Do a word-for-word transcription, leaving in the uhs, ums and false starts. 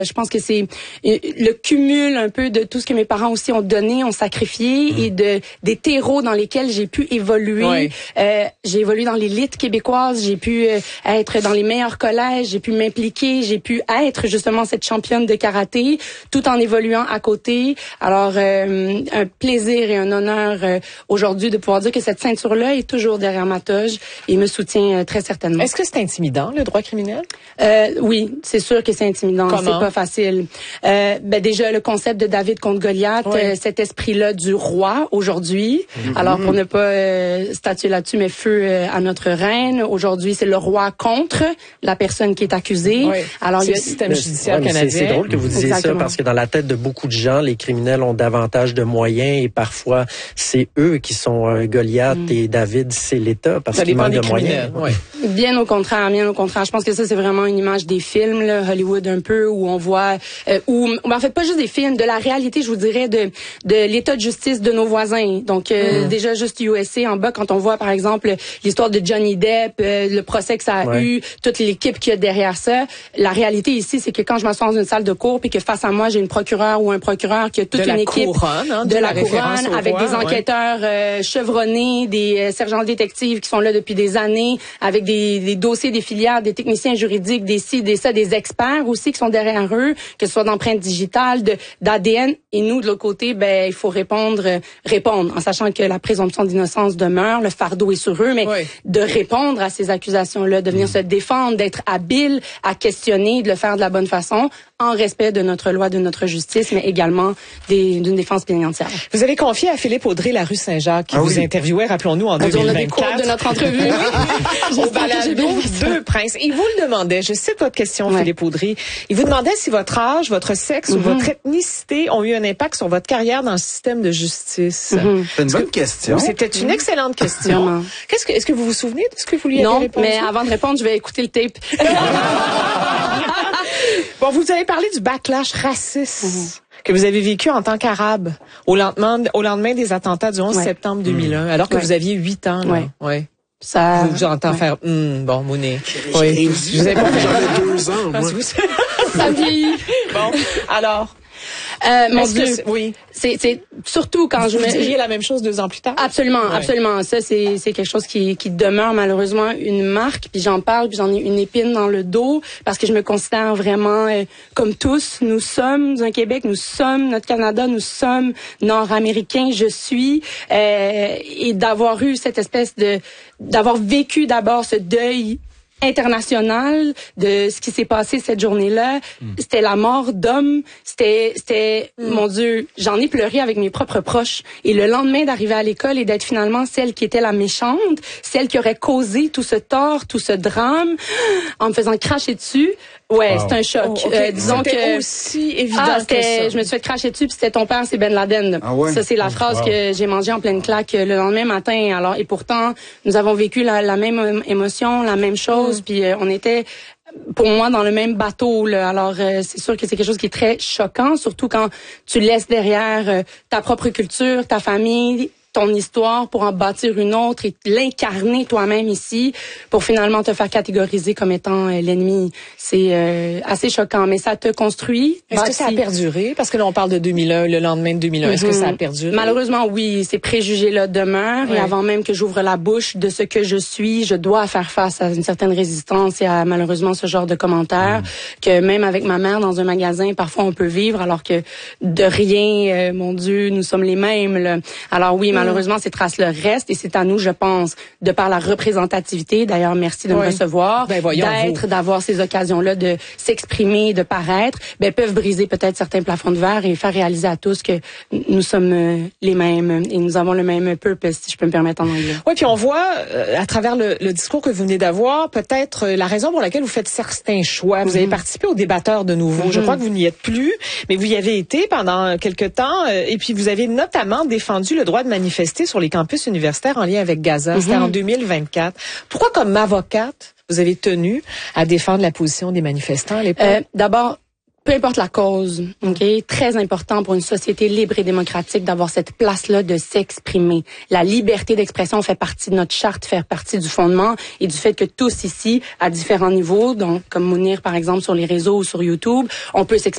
Je pense que c'est le cumul un peu de tout ce que mes parents aussi ont donné, ont sacrifié, mmh. et de des terreaux dans lesquels j'ai pu évoluer. Oui. Euh, j'ai évolué dans l'élite québécoise, j'ai pu euh, être dans les meilleurs collèges, j'ai pu m'impliquer, j'ai pu être justement cette championne de karaté, tout en évoluant à côté. Alors, euh, un plaisir et un honneur euh, aujourd'hui de pouvoir dire que cette ceinture-là est toujours derrière ma toge et me soutient euh, très certainement. Est-ce que c'est intimidant, le droit criminel? Euh, oui, c'est sûr que c'est intimidant. Comment? C'est pas facile. Euh, ben déjà, le concept de David contre Goliath, oui. euh, cet esprit-là du roi aujourd'hui. Mm-hmm. Alors, pour ne pas euh, statuer là-dessus, mais feu euh, à notre reine. Aujourd'hui, c'est le roi contre la personne qui est accusée. Oui. Alors, c'est il y a le système judiciaire ouais, canadien. C'est, c'est drôle que vous disiez Exactement. ça parce que dans la tête de beaucoup de gens, les criminels ont davantage de moyens et parfois, c'est eux qui sont euh, Goliath mm. et David, c'est l'État parce ça qu'ils manquent de moyens. Ouais. Bien au contraire, bien au contraire. Je pense que ça, c'est vraiment une image des films, là, Hollywood un peu, où on voit, euh, où, en fait, pas juste des films, de la réalité, je vous dirais, de de l'état de justice de nos voisins. Donc, euh, mm. déjà, juste U S A en bas, quand on voit, par exemple, l'histoire de Johnny Depp, euh, le procès que ça a ouais. eu, toute l'équipe qu'il y a derrière ça, la réalité ici, c'est que quand je m'assois dans une salle de cour, puis que face à moi, j'ai une procureure ou un procureur qui a toute de une équipe couronne, hein, de, de la, la couronne, avec voix, des enquêteurs ouais. euh, chevronnés, des euh, sergents détectives qui sont là depuis des années, avec des, des dossiers, des filières, des techniciens juridiques, des ci, des ça, des experts aussi qui sont derrière eux, que ce soit d'empreintes digitales, de d'A D N. Et nous, de l'autre côté, ben il faut répondre, euh, répondre, en sachant que la présomption d'innocence demeure, le fardeau est sur eux, mais oui. de répondre à ces accusations-là, de venir mmh. se défendre, d'être habile à questionner, de le faire de la bonne façon, en respect de notre loi, de notre justice, mais également des, d'une défense pléninière. Vous avez confié à Philippe Audrey la rue Saint-Jacques, qui ah, vous oui. interviewait, rappelons-nous, en on deux mille vingt-quatre. On a des cours de notre entrevue. Au balado Deux Princes. Il vous le demandait, je cite votre question, ouais. Philippe Audrey, il vous demandait si votre âge, votre sexe mm-hmm. ou votre ethnicité ont eu un impact sur votre carrière dans le système de justice. Mm-hmm. C'est une bonne question. C'était une mm-hmm. excellente question. Mm-hmm. Qu'est-ce que, est-ce que vous vous souvenez de ce que vous lui avez répondu? Non, mais avant de répondre, je vais écouter le tape. Bon, vous avez parlé du backlash raciste mm-hmm. que vous avez vécu en tant qu'Arabe au lendemain, au lendemain des attentats du onze ouais. septembre deux mille un, alors que ouais. vous aviez huit ans. Là. Ouais. Ouais. Ça. Vous entend ouais. faire. Mm, bon, Mounet. Oui. Vous avez pas fait j'avais deux ans. Moi. Ça vieillit. Bon, alors. Euh, mon Dieu, c'est, oui. C'est, c'est surtout quand vous je me... me... diriez la même chose deux ans plus tard? Absolument, ouais. absolument. Ça, c'est, c'est quelque chose qui, qui demeure malheureusement une marque. Puis j'en parle, puis j'en ai une épine dans le dos parce que je me considère vraiment euh, comme tous. Nous sommes un Québec, nous sommes notre Canada, nous sommes nord-américains. Je suis euh, et d'avoir eu cette espèce de, d'avoir vécu d'abord ce deuil international de ce qui s'est passé cette journée-là. Mm. C'était la mort d'hommes. C'était, c'était, mm. mon Dieu, j'en ai pleuré avec mes propres proches. Et le lendemain d'arriver à l'école et d'être finalement celle qui était la méchante, celle qui aurait causé tout ce tort, tout ce drame, en me faisant cracher dessus. Ouais, wow. C'est un choc. Oh, okay. euh, disons c'était que aussi évident ah, que ça. Je me suis fait cracher dessus, puis c'était ton père, c'est Ben Laden. Ah ouais? Ça, c'est la phrase wow. que j'ai mangée en pleine claque le lendemain matin. Alors, et pourtant, nous avons vécu la, la même émotion, la même chose, mm. puis euh, on était pour moi dans le même bateau là. Alors euh, c'est sûr que c'est quelque chose qui est très choquant, surtout quand tu laisses derrière euh, ta propre culture, ta famille, ton histoire pour en bâtir une autre et l'incarner toi-même ici pour finalement te faire catégoriser comme étant euh, l'ennemi. C'est euh, assez choquant, mais ça te construit. Est-ce bâti. que ça a perduré? Parce que là, on parle de deux mille un, le lendemain de deux mille un. Mm-hmm. Est-ce que ça a perduré? Malheureusement, oui. Ces préjugés-là demeurent. Ouais. Et avant même que j'ouvre la bouche de ce que je suis, je dois faire face à une certaine résistance et à malheureusement ce genre de commentaires mm. que même avec ma mère dans un magasin, parfois on peut vivre alors que de rien, euh, mon Dieu, nous sommes les mêmes. Là. Alors oui, malheureusement, ces traces-là restent et c'est à nous, je pense, de par la représentativité, d'ailleurs, merci de oui. me recevoir, ben, d'être, d'avoir ces occasions-là de s'exprimer, de paraître, ben, peuvent briser peut-être certains plafonds de verre et faire réaliser à tous que nous sommes euh, les mêmes et nous avons le même purpose, si je peux me permettre en anglais. Oui, puis on voit, euh, à travers le, le discours que vous venez d'avoir, peut-être euh, la raison pour laquelle vous faites certains choix. Vous mm-hmm. avez participé aux débatteurs de nouveau. Mm-hmm. Je crois que vous n'y êtes plus, mais vous y avez été pendant quelque temps euh, et puis vous avez notamment défendu le droit de manifester sur les campus universitaires en lien avec Gaza. Mm-hmm. C'était en deux mille vingt-quatre. Pourquoi, comme avocate, vous avez tenu à défendre la position des manifestants à l'époque? Euh, d'abord, peu importe la cause, ok, très important pour une société libre et démocratique d'avoir cette place-là de s'exprimer. La liberté d'expression fait partie de notre charte, fait partie du fondement et du fait que tous ici, à différents niveaux, donc comme Mounir par exemple sur les réseaux ou sur YouTube, on peut s'exprimer.